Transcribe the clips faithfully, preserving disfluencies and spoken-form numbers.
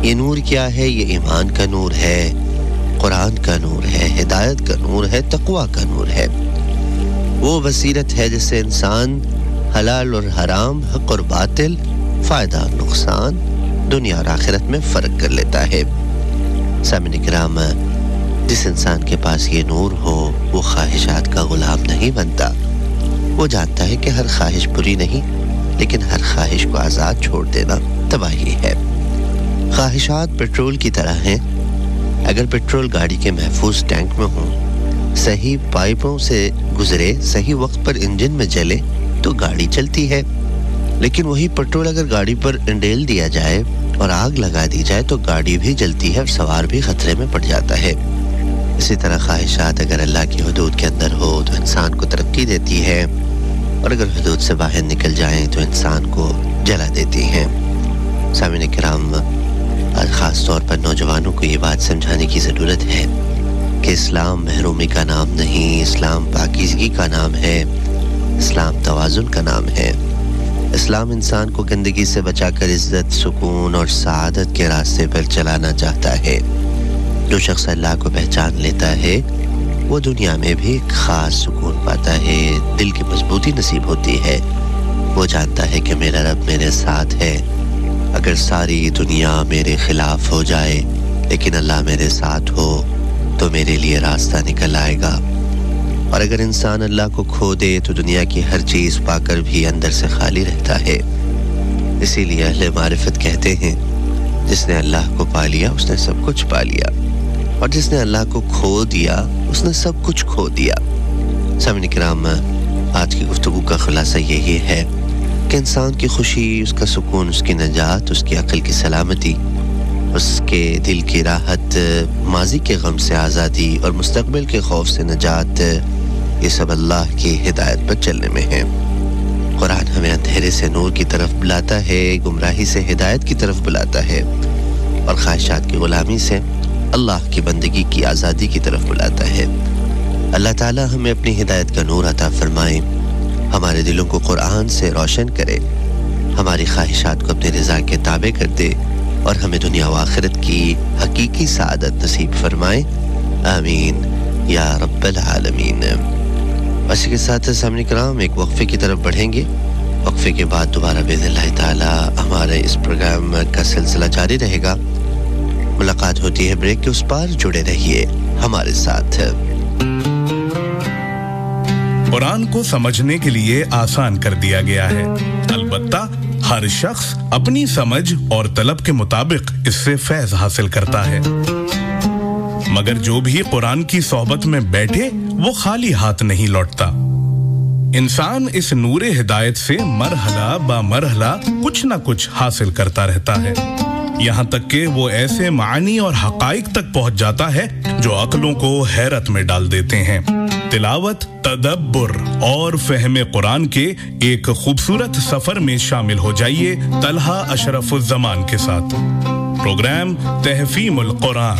یہ نور کیا ہے؟ یہ ایمان کا نور ہے، قرآن کا نور ہے، ہدایت کا نور ہے، تقوی کا نور ہے۔ وہ بصیرت ہے جس سے انسان حلال اور حرام، حق اور باطل، فائدہ اور نقصان، دنیا اور آخرت میں فرق کر لیتا ہے۔ سامعین کرام، جس انسان کے پاس یہ نور ہو وہ خواہشات کا غلام نہیں بنتا۔ وہ جانتا ہے کہ ہر خواہش بری نہیں، لیکن ہر خواہش کو آزاد چھوڑ دینا تباہی ہے۔ خواہشات پیٹرول کی طرح ہیں، اگر پیٹرول گاڑی کے محفوظ ٹینک میں ہوں، صحیح پائپوں سے گزرے، صحیح وقت پر انجن میں جلے تو گاڑی چلتی ہے، لیکن وہی پیٹرول اگر گاڑی پر انڈیل دیا جائے اور آگ لگا دی جائے تو گاڑی بھی جلتی ہے اور سوار بھی خطرے میں پڑ جاتا ہے۔ اسی طرح خواہشات اگر اللہ کی حدود کے اندر ہو تو انسان کو ترقی دیتی ہے، اور اگر حدود سے باہر نکل جائیں تو انسان کو جلا دیتی ہیں۔ سامعین کرام، آج خاص طور پر نوجوانوں کو یہ بات سمجھانے کی ضرورت ہے کہ اسلام محرومی کا نام نہیں، اسلام پاکیزگی کا نام ہے، اسلام توازن کا نام ہے۔ اسلام انسان کو گندگی سے بچا کر عزت، سکون اور سعادت کے راستے پر چلانا چاہتا ہے۔ جو شخص اللہ کو پہچان لیتا ہے وہ دنیا میں بھی ایک خاص سکون پاتا ہے، دل کی مضبوطی نصیب ہوتی ہے۔ وہ جانتا ہے کہ میرا رب میرے ساتھ ہے، اگر ساری دنیا میرے خلاف ہو جائے لیکن اللہ میرے ساتھ ہو تو میرے لیے راستہ نکل آئے گا۔ اور اگر انسان اللہ کو کھو دے تو دنیا کی ہر چیز پا کر بھی اندر سے خالی رہتا ہے۔ اسی لیے اہل معرفت کہتے ہیں، جس نے اللہ کو پا لیا اس نے سب کچھ پا لیا، اور جس نے اللہ کو کھو دیا اس نے سب کچھ کھو دیا۔ سامعین کرام، آج کی گفتگو کا خلاصہ یہی ہے کہ انسان کی خوشی، اس کا سکون، اس کی نجات، اس کی عقل کی سلامتی، اس کے دل کی راحت، ماضی کے غم سے آزادی اور مستقبل کے خوف سے نجات، یہ سب اللہ کی ہدایت پر چلنے میں ہے۔ قرآن ہمیں اندھیرے سے نور کی طرف بلاتا ہے، گمراہی سے ہدایت کی طرف بلاتا ہے، اور خواہشات کی غلامی سے اللہ کی بندگی کی آزادی کی طرف بلاتا ہے۔ اللہ تعالی ہمیں اپنی ہدایت کا نور عطا فرمائے، ہمارے دلوں کو قرآن سے روشن کرے، ہماری خواہشات کو اپنے رضا کے تابع کر دے، اور ہمیں دنیا و آخرت کی حقیقی سعادت نصیب فرمائے، آمین یا رب العالمین۔ اسی کے ساتھ سامعین کرام ایک وقفے کی طرف بڑھیں گے، وقفے کے بعد دوبارہ باذن اللہ تعالی ہمارے اس پروگرام کا سلسلہ جاری رہے گا۔ ملاقات ہوتی ہے بریک کے اس پار، جڑے رہیے ہمارے ساتھ۔ قرآن کو سمجھنے کے لیے آسان کر دیا گیا ہے، البتہ ہر شخص اپنی سمجھ اور طلب کے مطابق اس سے فیض حاصل کرتا ہے، مگر جو بھی قرآن کی صحبت میں بیٹھے وہ خالی ہاتھ نہیں لوٹتا۔ انسان اس نور ہدایت سے مرحلہ با مرحلہ کچھ نہ کچھ حاصل کرتا رہتا ہے، یہاں تک کہ وہ ایسے معانی اور حقائق تک پہنچ جاتا ہے جو عقلوں کو حیرت میں ڈال دیتے ہیں۔ تلاوت، تدبر اور فہم قرآن کے ایک خوبصورت سفر میں شامل ہو جائیے طلحہ اشرف الزمان کے ساتھ۔ پروگرام تحفیم القرآن۔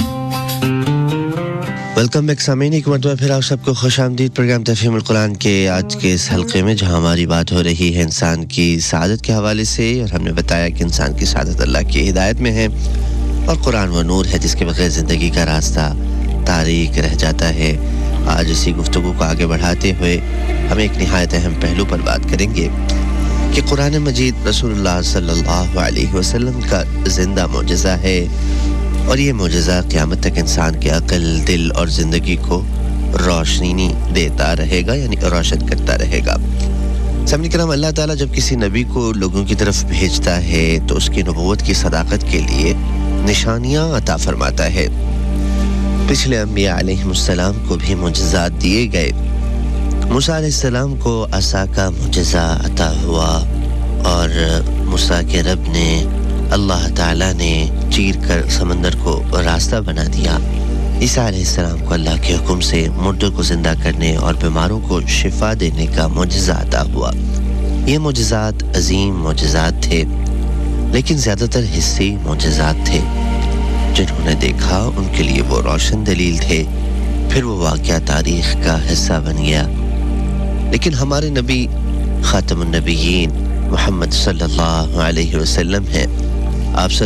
ویلکم بیک سامعین، ایک مرتبہ پھر آپ سب کو خوش آمدید پروگرام تحفیم القرآن کے آج کے اس حلقے میں، جہاں ہماری بات ہو رہی ہے انسان کی سعادت کے حوالے سے، اور ہم نے بتایا کہ انسان کی سعادت اللہ کی ہدایت میں ہے، اور قرآن وہ نور ہے جس کے بغیر زندگی کا راستہ تاریک رہ جاتا ہے۔ آج اسی گفتگو کو آگے بڑھاتے ہوئے ہم ایک نہایت اہم پہلو پر بات کریں گے کہ قرآن مجید رسول اللہ صلی اللہ علیہ وسلم کا زندہ معجزہ ہے، اور یہ معجزہ قیامت تک انسان کے عقل، دل اور زندگی کو روشنی دیتا رہے گا، یعنی روشن کرتا رہے گا۔ سامعین کرام، اللہ تعالیٰ جب کسی نبی کو لوگوں کی طرف بھیجتا ہے تو اس کی نبوت کی صداقت کے لیے نشانیاں عطا فرماتا ہے۔ پچھلے انبیاء علیہ السلام کو بھی معجزات دیے گئے۔ موسیٰ علیہ السلام کو عصا کا معجزہ عطا ہوا، اور موسیٰ کے رب نے، اللہ تعالیٰ نے چیر کر سمندر کو راستہ بنا دیا۔ عیسیٰ علیہ السلام کو اللہ کے حکم سے مردوں کو زندہ کرنے اور بیماروں کو شفا دینے کا معجزہ عطا ہوا۔ یہ معجزات عظیم معجزات تھے، لیکن زیادہ تر حصی معجزات تھے۔ جنہوں نے دیکھا ان کے لیے وہ روشن دلیل تھے، پھر وہ واقعہ تاریخ کا حصہ بن گیا۔ لیکن ہمارے نبی خاتم النبیین محمد صلی اللہ علیہ وسلم ہیں۔ آپ